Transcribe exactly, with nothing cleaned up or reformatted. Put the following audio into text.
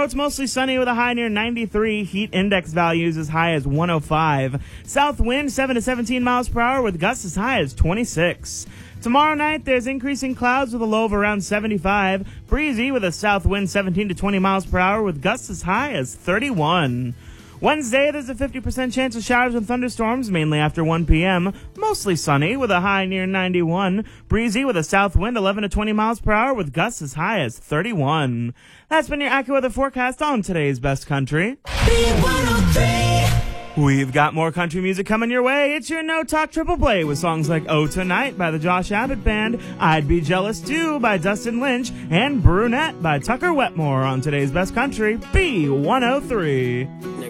Tomorrow it's mostly sunny with a high near ninety-three. Heat index values as high as one oh five. South wind seven to seventeen miles per hour with gusts as high as twenty-six. Tomorrow night there's increasing clouds with a low of around seventy-five. Breezy with a south wind seventeen to twenty miles per hour with gusts as high as thirty-one. Wednesday, there's a fifty percent chance of showers and thunderstorms, mainly after one p.m. Mostly sunny with a high near ninety-one. Breezy with a south wind eleven to twenty miles per hour with gusts as high as thirty-one. That's been your AccuWeather forecast on today's Best Country. B one oh three. We've got more country music coming your way. It's your No Talk Triple Play with songs like Oh Tonight by the Josh Abbott Band, I'd Be Jealous Too by Dustin Lynch, and Brunette by Tucker Wetmore on today's Best Country, B one oh three.